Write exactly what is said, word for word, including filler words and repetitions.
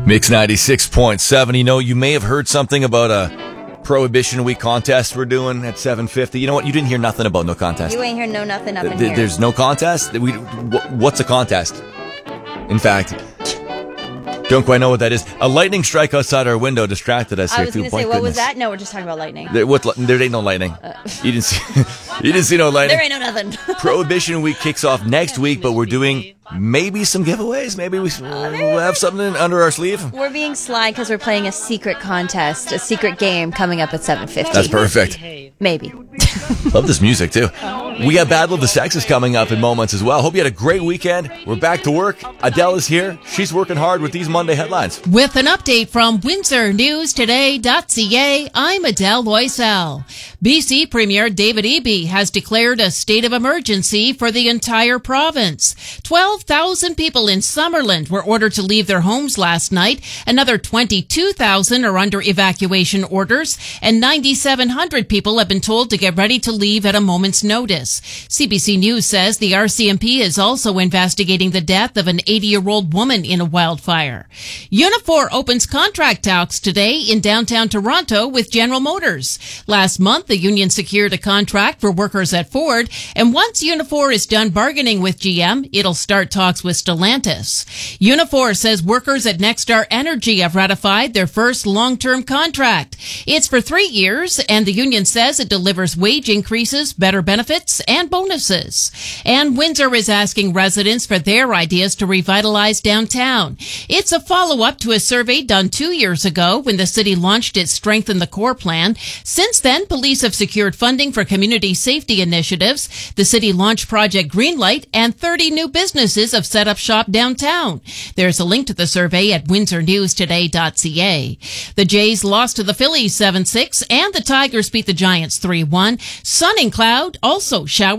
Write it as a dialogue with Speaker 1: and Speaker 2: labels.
Speaker 1: Mix ninety-six point seven. You know, you may have heard something about a Prohibition Week contest we're doing at seven fifty. You know what? You didn't hear nothing about no contest.
Speaker 2: You ain't hear no nothing up in
Speaker 1: Th-
Speaker 2: here.
Speaker 1: There's no contest? We, what's a contest? In fact, don't quite know what that is. A lightning strike outside our window distracted us
Speaker 2: I
Speaker 1: here.
Speaker 2: was
Speaker 1: too.
Speaker 2: going to say,
Speaker 1: My
Speaker 2: what was
Speaker 1: goodness.
Speaker 2: that? No, we're just talking about lightning.
Speaker 1: There, what, li- there ain't no lightning.
Speaker 2: Uh,
Speaker 1: you didn't see. You didn't see no lightning.
Speaker 2: There ain't no nothing.
Speaker 1: Prohibition Week kicks off next week, but we're doing maybe some giveaways. Maybe we we'll have something under our sleeve.
Speaker 2: We're being sly because we're playing a secret contest, a secret game coming up at seven fifty.
Speaker 1: That's perfect.
Speaker 2: Maybe.
Speaker 1: Love this music, too. We got Battle of the Sexes coming up in moments as well. Hope you had a great weekend. We're back to work. Adele is here. She's working hard with these Monday headlines.
Speaker 3: With an update from Windsor News Today dot C A, I'm Adele Loisel. B C Premier David Eby has declared a state of emergency for the entire province. twelve thousand people in Summerland were ordered to leave their homes last night. Another twenty-two thousand are under evacuation orders, and nine thousand seven hundred people have been told to get ready to leave at a moment's notice. C B C News says the R C M P is also investigating the death of an eighty-year-old woman in a wildfire. Unifor opens contract talks today in downtown Toronto with General Motors. Last month, the union secured a contract for workers at Ford, and once Unifor is done bargaining with G M, it'll start talks with Stellantis. Unifor says workers at Nexstar Energy have ratified their first long-term contract. It's for three years, and the union says it delivers wage increases, better benefits, and bonuses. And Windsor is asking residents for their ideas to revitalize downtown. It's a follow-up to a survey done two years ago when the city launched its Strengthen the Core plan. Since then, police have secured funding for community safety initiatives. The city launched Project Greenlight, and thirty new businesses have set up shop downtown. There's a link to the survey at Windsor News Today dot C A. The Jays lost to the Phillies seven six, and the Tigers beat the Giants three one. Sun and cloud, also shower.